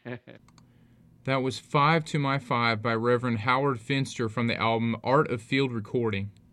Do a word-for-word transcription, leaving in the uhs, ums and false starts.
That was Five to My Five by Reverend Howard Finster from the album Art of Field Recording.